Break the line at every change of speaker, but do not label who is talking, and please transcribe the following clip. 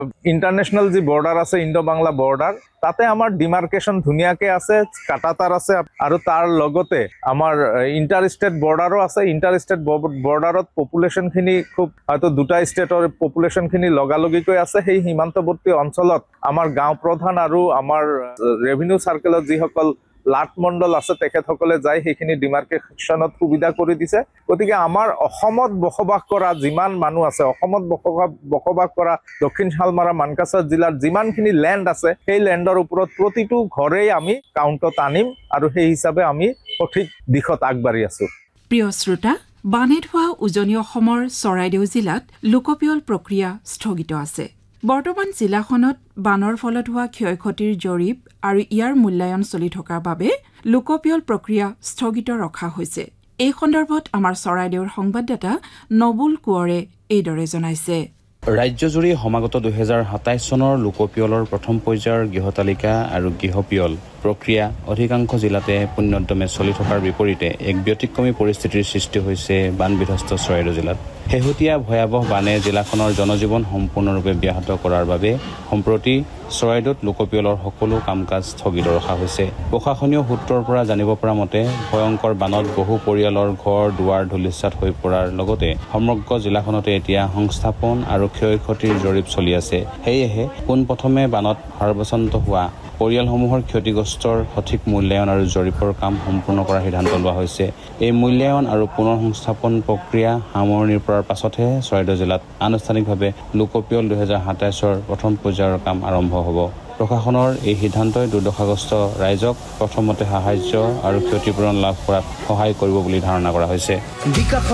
International যি border আছে Indo Bangla border তাতে আমাৰ ডিমাৰ্কেশ্যন ধুনীয়াকে আছে, কাটাতাৰ আছে আৰু তাৰ লগতে আমাৰ ইণ্টাৰ ষ্টেট বৰ্ডাৰো আছে। ইণ্টাৰ ষ্টেট বৰ্ডাৰত পপুলেশ্যনখিনি খুব হয়তো দুটা ষ্টেটৰ পপুলেশ্যনখিনি লগালগিকৈ আছে। সেই সীমান্তৱৰ্তী অঞ্চলত আমাৰ গাঁও প্ৰধান আৰু আমাৰ ৰেভিনিউ চাৰ্কেলত যিসকল লাট মণ্ডল আছে তেখেতসকলে যাই সেইখিনি ডিমাৰ্কেশ্যনত সুবিধা কৰি দিছে। গতিকে আমাৰ অসমত বসবাস কৰা যিমান মানুহ আছে, অসমত বসবাস কৰা দক্ষিণ শালমাৰা মানকাছাৰ জিলাৰ যিমানখিনি লেণ্ড আছে সেই লেণ্ডৰ ওপৰত প্ৰতিটো ঘৰেই আমি কাউণ্টত আনিম আৰু সেই হিচাপে আমি সঠিক দিশত আগবাঢ়ি আছো।
প্ৰিয় শ্ৰোতা, বানেট হোৱা উজনি অসমৰ চৰাইদেউ জিলাত লোকপিয়ল প্ৰক্ৰিয়া স্থগিত আছে। বৰ্তমান জিলাখনত বানৰ ফলত হোৱা ক্ষয় ক্ষতিৰ জৰীপ আৰু ইয়াৰ মূল্যায়ন চলি থকাৰ বাবে লোকপিয়ল প্ৰক্ৰিয়া স্থগিত ৰখা হৈছে। এই সন্দৰ্ভত আমাৰ চৰাইদেউৰ সংবাদদাতা নবুল কোঁৱৰে এইদৰে জনাইছে।
ৰাজ্যজুৰি সমাগত 2027 চনৰ লোকপিয়লৰ প্ৰথম পৰ্যায়ৰ গৃহতালিকা আৰু গৃহপিয়ল প্ৰক্ৰিয়া অধিকাংশ জিলাতে পুণ্যদ্যমে চলি থকাৰ বিপৰীতে এক ব্যতিক্ৰমী পৰিস্থিতিৰ সৃষ্টি হৈছে বান বিধ্বস্ত চৰাইদেউ জিলাত। শেহতীয়া ভয়াৱহ বানে জিলাখনৰ জনজীৱন সম্পূৰ্ণৰূপে ব্যাহত কৰাৰ বাবে সম্প্ৰতি চৰাইদেউত লোকপিয়লৰ সকলো কাম কাজ স্থগিত ৰখা হৈছে। প্ৰশাসনীয় সূত্ৰৰ পৰা জানিব পৰা মতে ভয়ংকৰ বানত বহু পৰিয়ালৰ ঘৰ দুৱাৰ ধূলিসাৎ হৈ পৰাৰ লগতে সমগ্ৰ জিলাখনতে এতিয়া সংস্থাপন আৰু ক্ষয় ক্ষতিৰ জৰীপ চলি আছে। সেয়েহে পোনপ্ৰথমে বানত সৰ্বস্বান্ত হোৱা পৰিয়ালসমূহৰ ক্ষতিগ্ৰস্তৰ সঠিক মূল্যায়ন আৰু জৰীপৰ কাম সম্পূৰ্ণ কৰাৰ সিদ্ধান্ত লোৱা হৈছে। এই মূল্যায়ন আৰু পুনৰ সংস্থাপন প্ৰক্ৰিয়া সামৰণিৰ পৰাৰ পাছতহে চৰাইদেউ জিলাত আনুষ্ঠানিকভাৱে লোকপিয়ল 2027ৰ প্ৰথম পৰ্যায়ৰ কাম আৰম্ভ হ'ব। প্ৰশাসনৰ এই সিদ্ধান্তই দুৰ্দশাগ্ৰস্ত ৰাইজক প্ৰথমতে সাহায্য আৰু ক্ষতিপূৰণ লাভ কৰাত সহায় কৰিব বুলি ধাৰণা কৰা হৈছে।